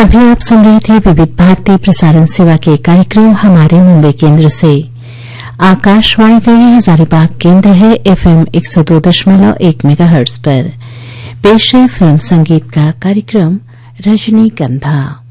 अभी आप सुन रहे थे विविध भारती प्रसारण सेवा के कार्यक्रम हमारे मुंबई केंद्र से। आकाशवाणी का ये हजारीबाग केंद्र है FM 102.1 मेगाहर्ट्ज पर। पेश है फिल्म संगीत का कार्यक्रम रजनीगंधा।